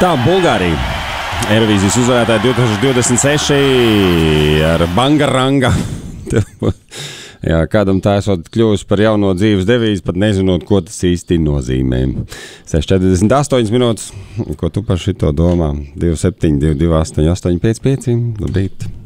Tā, Bulgārija. Eirovīzijas uzvarētāja 2026 ar Bangaranga. Jā, kādam tā esot kļuvusi par jauno dzīves devīzi, pat nezinot, ko tas īsti nozīmē. 6:48 minūtes. Ko tu par šito domā? 27, 22, 8, 8, 5, 5. Labrīt.